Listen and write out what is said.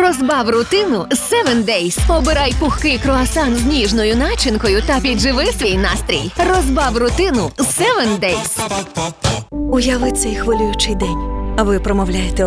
Розбав рутину 7 Days. Обирай пухкий круасан з ніжною начинкою та підживи свій настрій. Розбав рутину 7 Days. Уяви цей хвилюючий день. А ви промовляєте